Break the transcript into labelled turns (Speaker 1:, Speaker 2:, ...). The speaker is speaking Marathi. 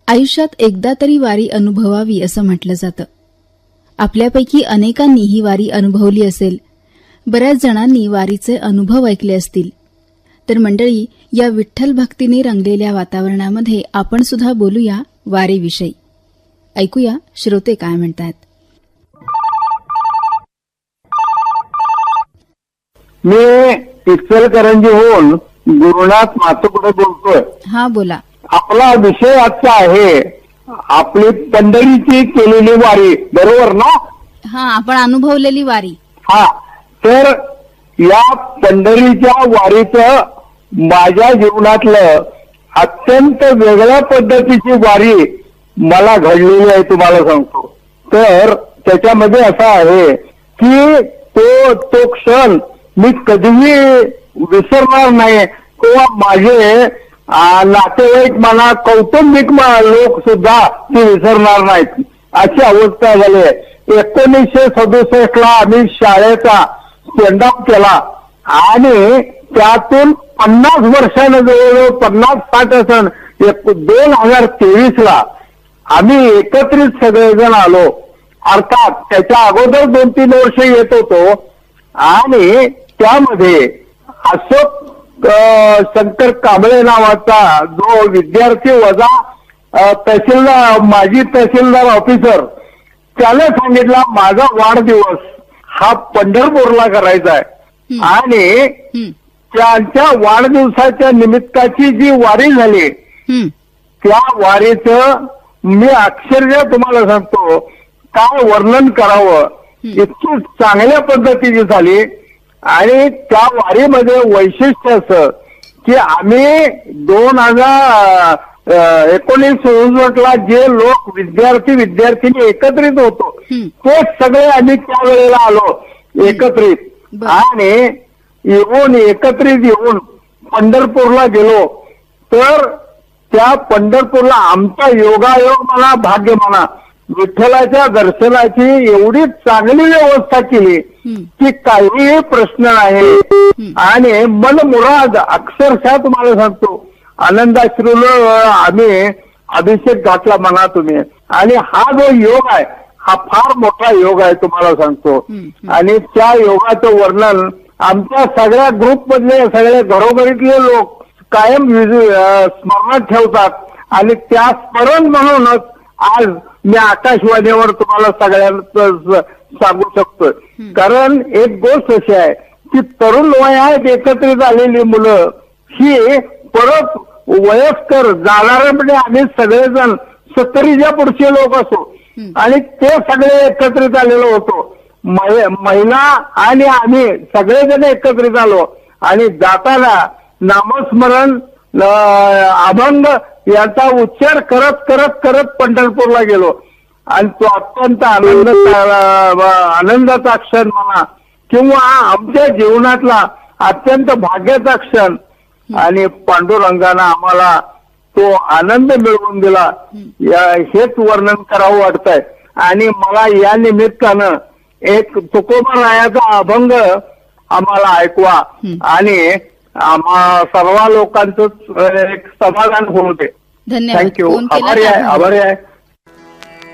Speaker 1: आयुष्यात एकदा तरी वारी अनुभवावी असं म्हटलं जातं. आपल्यापैकी अनेकांनी ही वारी अनुभवली असेल. बऱ्याच जणांनी वारीचे अनुभव ऐकले असतील. तर मंडळी, या विठ्ठल भक्तीने रंगलेल्या वातावरणामध्ये आपण सुद्धा बोलूया वारीविषयी. ऐकूया श्रोते काय म्हणतात.
Speaker 2: मी इचलकरंजीहून गुरुनाथ मातुकडे बोलतोय.
Speaker 1: हा, बोला.
Speaker 2: आपला विषय आजचा आहे आपली पंढरीची केलेली वारी, बरोबर ना?
Speaker 1: हा, आपण अनुभवलेली वारी.
Speaker 2: हा, तर या पंढरीच्या वारीचं माझ्या जीवनातलं अत्यंत वेगळ्या पद्धतीची वारी मला घडलेली आहे, तुम्हाला सांगतो. तर त्याच्यामध्ये असं आहे की तो क्षण मी कधीही विसरणार नाही, किंवा माझे नातेवाईक म्हणा, कौटुंबिक लोक सुद्धा ती विसरणार नाहीत, अशी अवस्था झाली आहे. 1967 आम्ही शाळेचा स्टँड अप केला आणि त्यातून 50 वर्षानं जवळजवळ 50-60 सण 2023 आम्ही एकत्रित सगळेजण आलो. अर्थात त्याच्या अगोदर 2-3 वर्ष येत होतो आणि त्यामध्ये अशोक शंकर कांबळे नावाचा जो विद्यार्थी वजा तहसीलदार, माजी तहसीलदार ऑफिसर, त्याने सांगितला माझा वाढदिवस हा पंढरपूरला करायचा आहे आणि त्यांच्या वाढदिवसाच्या निमित्ताची जी वारी झाली त्या वारीचं मी अक्षरशः तुम्हाला सांगतो काय वर्णन करावं, इतकी चांगल्या पद्धतीची झाली. आणि त्या वारीमध्ये वैशिष्ट्य असं की आम्ही 2019 जे लोक विद्यार्थी एकत्रित होतो ते सगळे आम्ही त्यावेळेला आलो एकत्रित आणि एकत्रित येऊन पंढरपूरला गेलो. तर त्या पंढरपूरला आमचा योगायोग म्हणा, भाग्य म्हणा, विठ्ठलाच्या दर्शनाची एवढी चांगली व्यवस्था केली की काहीही प्रश्न नाही आणि मनमुराद अक्षरशः तुम्हाला सांगतो आनंदाश्रूला आम्ही अभिषेक घातला म्हणा तुम्ही. आणि हा जो योग आहे हा फार मोठा योग आहे तुम्हाला सांगतो. आणि त्या योगाचं वर्णन आमच्या सगळ्या ग्रुपमधले सगळे घरोघरीतले लोक कायम स्मरणात ठेवतात आणि त्या स्मरण म्हणूनच आज मी आकाशवाणीवर तुम्हाला सगळ्यांना सांगू शकतोय. कारण एक गोष्ट अशी आहे की तरुण वयात एकत्रित आलेली मुलं ही परत वयस्कर जाणारे म्हणजे आम्ही सगळेजण 70च्या पुढचे लोक असो आणि ते सगळे एकत्रित आलेलो होतो. महिला आणि आम्ही सगळेजण एकत्रित आलो आणि जाताना नामस्मरण, अभंग याचा उच्चार करत करत करत पंढरपूरला गेलो आणि तो अत्यंत आनंदाचा क्षण म्हणा किंवा आमच्या जीवनातला अत्यंत भाग्याचा क्षण. आणि पांडुरंगानं आम्हाला तो आनंद मिळवून दिला, हेच वर्णन करावं वाटतंय. आणि मला या निमित्तानं एक तुकोबारायाचा अभंग आम्हाला ऐकवा आणि आम्हा सर्व लोकांचं एक समाधान होऊ दे.
Speaker 1: धन्यवाद.
Speaker 2: थँक्यू. आभारी आहे.